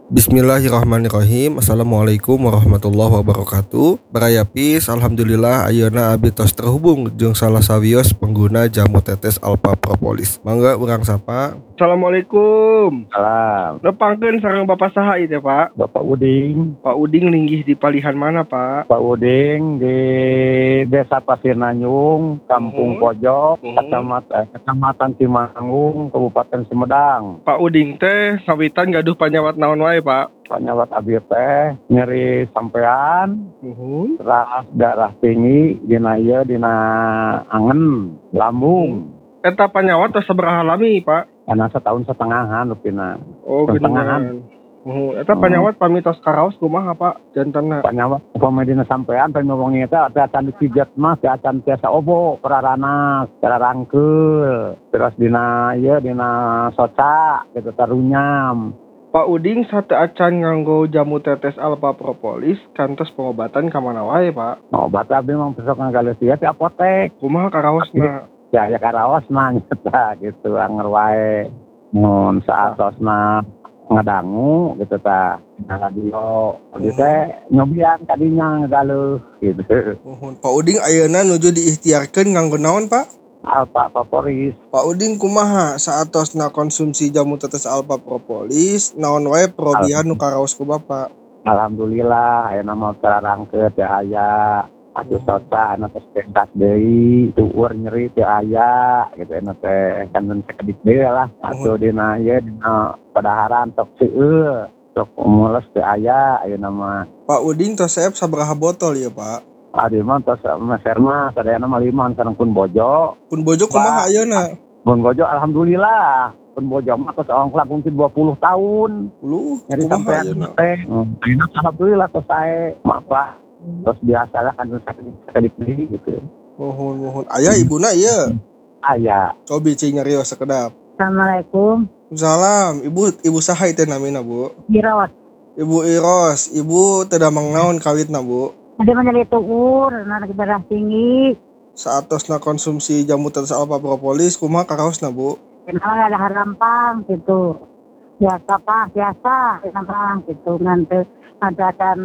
Bismillahirrahmanirrahim. Assalamualaikum warahmatullahi wabarakatuh. Barayapis, alhamdulillah ayeuna abdi tos terhubung jeung salah sawios pengguna jamu tetes Alpha Propolis. Mangga urang sapa. Assalamualaikum. Salam. Nepangkeun sareng Bapak saha ieu teh, Pak? Bapak Uding. Pak Uding linggih di palihan mana, Pak? Pak Uding di Desa Pasir Nanyung, Kampung Pojok, Kecamatan Cimangung, Kabupaten Sumedang. Pak Uding teh sawitan gaduh panyawat naon wae, Pak? Panyawat abdi teh nyeri sampean, terus darah tinggi dina angen, lambung. Eta panyawat tos sabaraha lami, Pak? Karena setahun setengahan rupina. Oh, geuningan. Eta panyawat pamitos karaos kumaha, Pak? Jantanna. Panyawat pamedina sampean pamewongi eta acan dipijet mah teh acan tiasa obo peraranas, cara rangkeul. Terus dina soca gitu tarunyam. Pak Uding sate acan nganggo jamu tetes Alpha Propolis kantos pengobatan ka mana wae, Pak? Obat abdi mah besok ngagaleus ieu di apotek. Kumaha karaosna? Ya karaosna nyata gitu anger wae. Mun saatosna ngadangu gitu tah. Nah radio abdi teh nyobian kadinya ngagaleus gitu. Pak Uding ayeuna nuju diikhtiarkeun nganggo naon, Pak? Alpha Propolis. Pak Uding kumaha saatosna konsumsi jamu tetes Alpha Propolis naon wae perobihan nu karaos ku Bapak? Alhamdulillah ayeuna mah terarangkeun teh aya. Atuh soca anu teh pentas deui, tueur nyeri teh aya gitu anu teh kan sakedik deui lah. Atuh dina padaharan tok seueur, tok mules teh aya ayeuna mah. Pak Uding tos saep sabaraha botol ya, Pak? Adi mah tos meser mah sadayana mah 5 sareng pun bojo. Pun bojo kumaha ayeuna? Pun bojo alhamdulillah. Pun bojo mah tos ongklak mungkin 20 tahun. Nyeri sampean teh. Ayeuna alhamdulillah tos sae mah Pak. Terus biasa lah kan sakedik deui gitu. Mohon. Aya ibuna ieu? Aya. Cobi cing nyarios sakedap. Assalamualaikum. Salam. Ibu saha teh namina, Bu? Iros. Ibu Iros. Ibu teu damang naon kawitna, Bu? Ada menyeri tuur, anak darah tinggi. Saatosna konsumsi jamu tetes Alpha Propolis kumaha karaosna, Bu? Kenal ada harampang gitu. Biasa harampang gitu. Nanti ada kan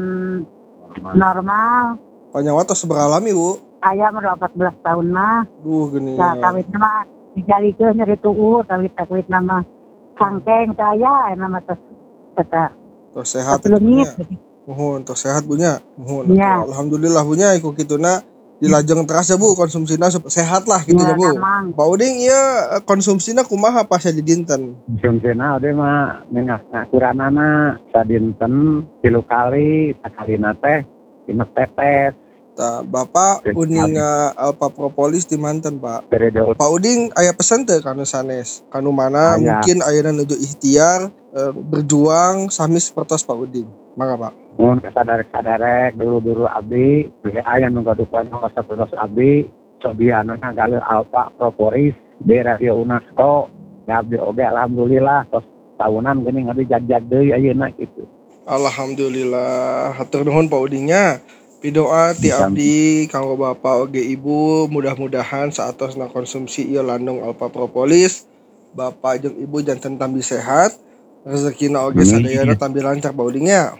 normal. Panyawat tos sabaraha lami, Bu? Ayam udah 14 tahun mah. Gini. Ya kawit nama dijalikeun nyeri tuur, kawit nama sangkeng saya nama tos kata. Tos sehat. Mohon tos sehat bunya. Mohon. Ya. Alhamdulillah bunya iku kituna dilajeng terasa, Bu, konsumsina sehat lah gitu ya, Bu. Pak Uding ieu konsumsina kumaha pas di dinten? Konsumsina ode mah minyak kuranana sadinten 3 kali, sakalina teh 5 tetes. Tah, Bapak Uding Alpha Propolis di manten, Pak. Pak Uding aya pesen teh kanu sanes? Kanu mana mungkin ayeuna nuju ikhtiar berjuang sami sapertos Pak Uding. Mangga, Pak. Mun sadarek dulu abdi, aya nu gaduhan sapertos abdi, cobian ngagaleus Alpha Propolis di Radio UNESCO. Abdi oge alhamdulillah tos tahunan geuning abdi jag deui ayeuna kitu. Alhamdulillah, hatur nuhun Pak Udingnya. Pidoa ti abdi kanggo Bapak oge Ibu, mudah-mudahan saatosna konsumsi ieu landung Alpha Propolis, Bapak jeung Ibu janten tambi sehat, rezekina oge sadayana tambi lancar Pak Udingnya.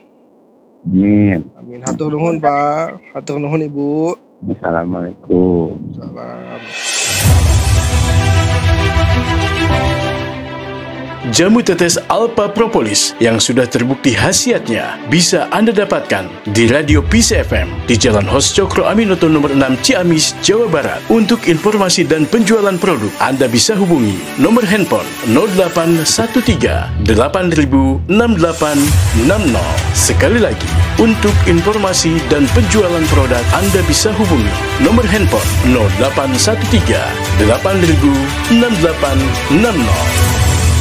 Amin. Hatur nuhun Pak, hatur nuhun Ibu. Assalamualaikum. Salam. Jamu tetes Alpha Propolis yang sudah terbukti khasiatnya bisa Anda dapatkan di Radio Peace FM di Jalan Hos Cokro Aminoto nomor 6 Ciamis, Jawa Barat. Untuk informasi dan penjualan produk, Anda bisa hubungi nomor handphone 0813 8000 6860. Sekali lagi, untuk informasi dan penjualan produk, Anda bisa hubungi nomor handphone 0813 8000 6860.